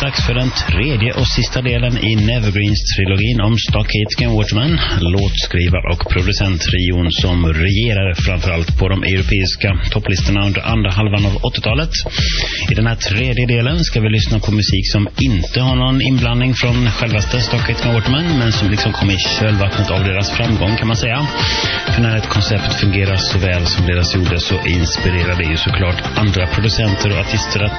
dags för den tredje och sista delen i Nevergreens-trilogin om Stockhagen Waterman, låtskrivare och producenttrion som regerar framförallt på de europeiska topplistorna under andra halvan av 80-talet. I den här tredje delen ska vi lyssna på musik som inte har någon inblandning från självaste Stockhagen Waterman, men som liksom kommer i kölvattnet av deras framgång, kan man säga. För när ett koncept fungerar så väl som deras gjorde så inspirerar det ju såklart andra producenter och artister att